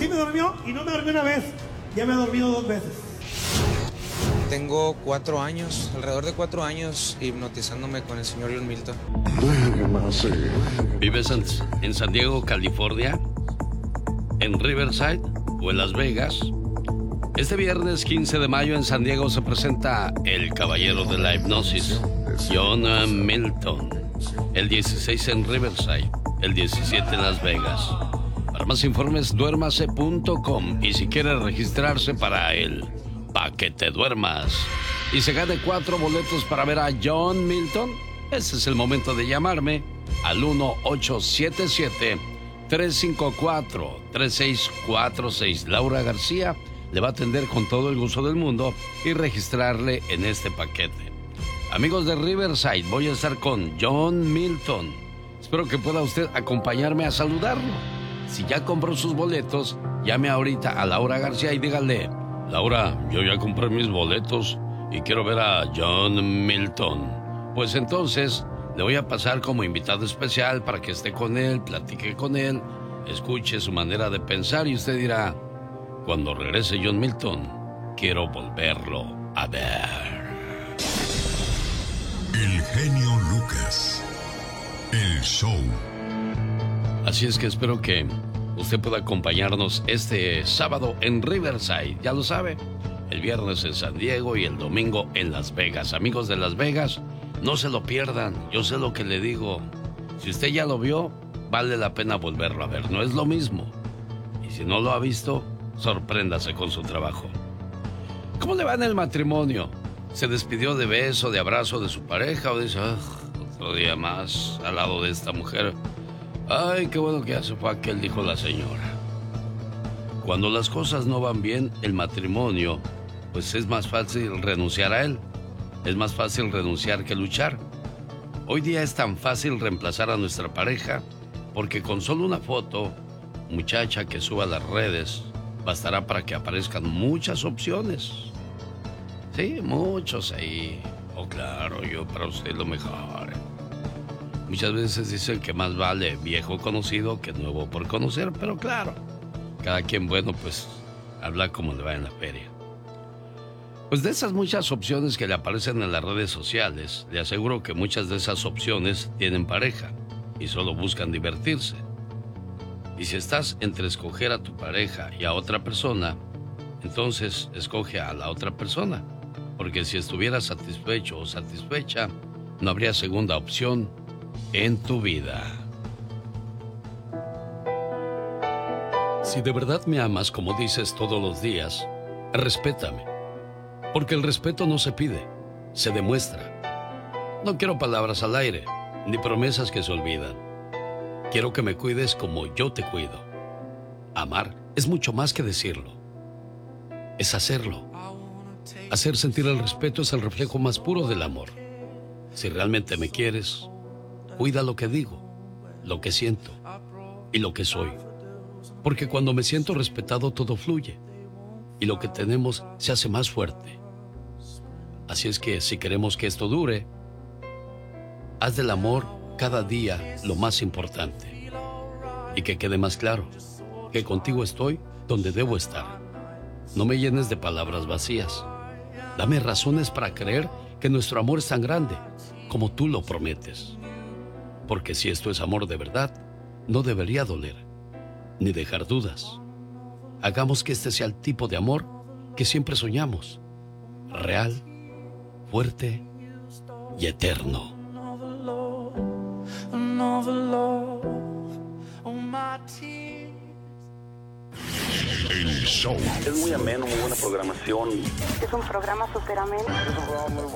sí me durmió y no me dormí una vez. Ya me he dormido 2 veces. Tengo 4 años, alrededor de 4 años, hipnotizándome con el señor John Milton. ¿Vives en San Diego, California? ¿En Riverside o en Las Vegas? Este viernes 15 de mayo en San Diego se presenta el caballero de la hipnosis, John Milton. El 16 en Riverside, el 17 en Las Vegas. Para más informes, duérmase.com. Y si quiere registrarse para él, pa' que te duermas y se gane 4 boletos para ver a John Milton, ese es el momento de llamarme al 1-877-354-3646. Laura García le va a atender con todo el gusto del mundo y registrarle en este paquete. Amigos de Riverside, voy a estar con John Milton. Espero que pueda usted acompañarme a saludarlo. Si ya compró sus boletos, llame ahorita a Laura García y dígale: Laura, yo ya compré mis boletos y quiero ver a John Milton. Pues entonces le voy a pasar como invitado especial para que esté con él, platique con él, escuche su manera de pensar y usted dirá: cuando regrese John Milton, quiero volverlo a ver. El genio Lucas. El show. Así es que espero que usted pueda acompañarnos este sábado en Riverside. Ya lo sabe, el viernes en San Diego y el domingo en Las Vegas. Amigos de Las Vegas, no se lo pierdan. Yo sé lo que le digo. Si usted ya lo vio, vale la pena volverlo a ver. No es lo mismo. Y si no lo ha visto, sorpréndase con su trabajo. ¿Cómo le va en el matrimonio? ¿Se despidió de beso, de abrazo de su pareja o dice: otro día más al lado de esta mujer? Ay, qué bueno que ya se fue aquel, dijo la señora. Cuando las cosas no van bien, el matrimonio, pues es más fácil renunciar a él. Es más fácil renunciar que luchar. Hoy día es tan fácil reemplazar a nuestra pareja porque con solo una foto, muchacha, que suba a las redes, bastará para que aparezcan muchas opciones. Sí, muchos ahí. Oh, claro, yo para usted lo mejor. Muchas veces dicen que más vale viejo conocido que nuevo por conocer, pero claro, cada quien, bueno, pues habla como le va en la feria. Pues de esas muchas opciones que le aparecen en las redes sociales, le aseguro que muchas de esas opciones tienen pareja y solo buscan divertirse. Y si estás entre escoger a tu pareja y a otra persona, entonces escoge a la otra persona, porque si estuvieras satisfecho o satisfecha, no habría segunda opción en tu vida. Si de verdad me amas como dices todos los días, respétame. Porque el respeto no se pide, se demuestra. No quiero palabras al aire, ni promesas que se olvidan. Quiero que me cuides como yo te cuido. Amar es mucho más que decirlo. Es hacerlo. Hacer sentir el respeto es el reflejo más puro del amor. Si realmente me quieres, cuida lo que digo, lo que siento y lo que soy. Porque cuando me siento respetado todo fluye y lo que tenemos se hace más fuerte. Así es que si queremos que esto dure, haz del amor cada día lo más importante. Y que quede más claro, que contigo estoy donde debo estar. No me llenes de palabras vacías. Dame razones para creer que nuestro amor es tan grande como tú lo prometes. Porque si esto es amor de verdad, no debería doler, ni dejar dudas. Hagamos que este sea el tipo de amor que siempre soñamos. Real, fuerte y eterno. El show. Es muy ameno, muy buena programación. Es un programa súper ameno. Es un programa muy